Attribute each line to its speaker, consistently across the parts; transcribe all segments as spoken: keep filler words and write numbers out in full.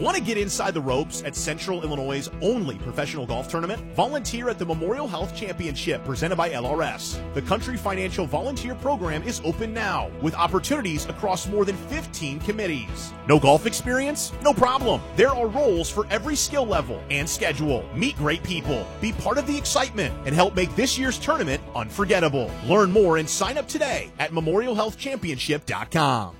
Speaker 1: Want to get inside the ropes at Central Illinois' only professional golf tournament? Volunteer at the Memorial Health Championship presented by L R S. The Country Financial Volunteer Program is open now with opportunities across more than fifteen committees. No golf experience? No problem. There are roles for every skill level and schedule. Meet great people, be part of the excitement, and help make this year's tournament unforgettable. Learn more and sign up today at memorial health championship dot com.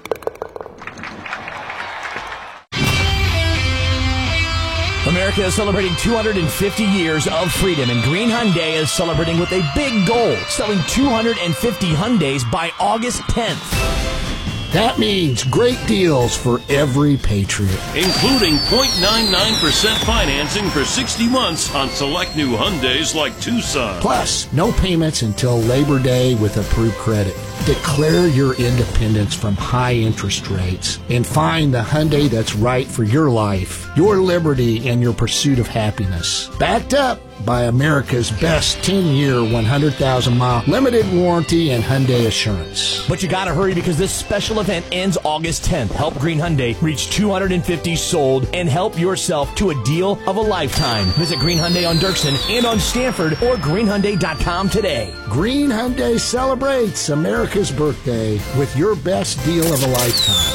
Speaker 2: America is celebrating two hundred fifty years of freedom, and Green Hyundai is celebrating with a big goal, selling two hundred fifty Hyundais by August tenth.
Speaker 3: That means great deals for every Patriot.
Speaker 4: Including zero point nine nine percent financing for sixty months on select new Hyundais like Tucson.
Speaker 3: Plus, no payments until Labor Day with approved credit. Declare your independence from high interest rates and find the Hyundai that's right for your life, your liberty, and your pursuit of happiness. Backed up by America's best ten-year, one hundred thousand mile limited warranty and Hyundai Assurance.
Speaker 2: But you gotta hurry because this special event ends August tenth. Help Green Hyundai reach two hundred fifty sold and help yourself to a deal of a lifetime. Visit Green Hyundai on Dirksen and on Stanford or green hyundai dot com today.
Speaker 3: Green Hyundai celebrates America's birthday with your best deal of a lifetime.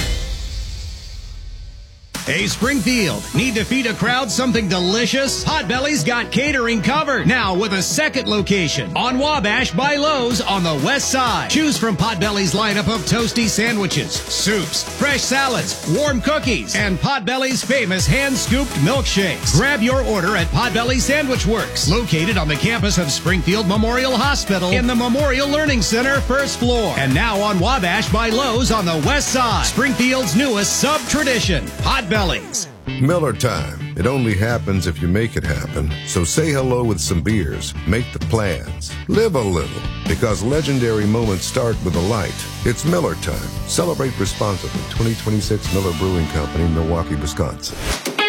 Speaker 5: Hey, Springfield, need to feed a crowd something delicious? Potbelly's got catering covered. Now with a second location on Wabash by Lowe's on the west side. Choose from Potbelly's lineup of toasty sandwiches, soups, fresh salads, warm cookies, and Potbelly's famous hand-scooped milkshakes. Grab your order at Potbelly Sandwich Works, located on the campus of Springfield Memorial Hospital in the Memorial Learning Center, first floor. And now on Wabash by Lowe's on the west side. Springfield's newest sub-tradition, Potbelly.
Speaker 6: Miller time. It only happens if you make it happen. So say hello with some beers. Make the plans. Live a little. Because legendary moments start with a light. It's Miller time. Celebrate responsibly. twenty twenty-six Miller Brewing Company, Milwaukee, Wisconsin.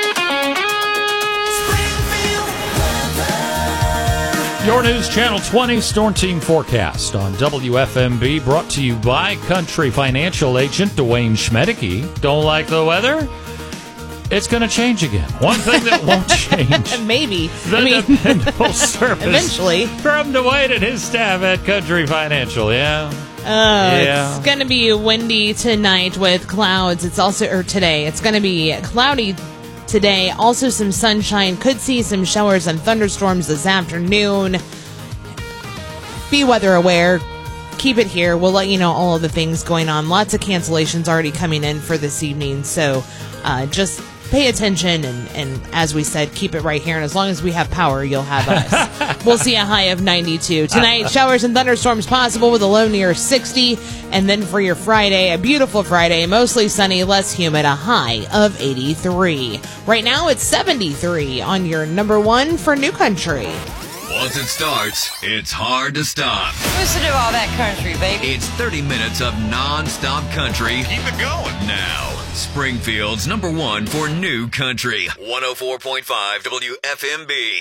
Speaker 7: Your News Channel twenty Storm Team Forecast on W F M B, brought to you by Country Financial Agent Dwayne Schmedeke. Don't like the weather? It's going to change again. One thing that won't change.
Speaker 8: Maybe.
Speaker 7: The
Speaker 8: I mean,
Speaker 7: dependable service.
Speaker 8: Eventually.
Speaker 7: From Dwayne and his staff at Country Financial, yeah.
Speaker 8: Uh,
Speaker 7: yeah.
Speaker 8: It's going to be windy tonight with clouds. It's also, or today, it's going to be cloudy today. Also some sunshine. Could see some showers and thunderstorms this afternoon. Be weather aware. Keep it here. We'll let you know all of the things going on. Lots of cancellations already coming in for this evening. So uh, just pay attention. And, and as we said, keep it right here. And as long as we have power, you'll have us. We'll see a high of ninety-two. Tonight, showers and thunderstorms possible with a low near sixty. And then for your Friday, a beautiful Friday, mostly sunny, less humid, a high of eighty-three. Right now, it's seventy-three on your number one for New Country.
Speaker 9: Once it starts, it's hard to stop.
Speaker 10: Listen to all that country, baby.
Speaker 9: It's thirty minutes of non-stop country.
Speaker 11: Keep it going.
Speaker 9: Now, Springfield's number one for New Country. one oh four point five W F M B.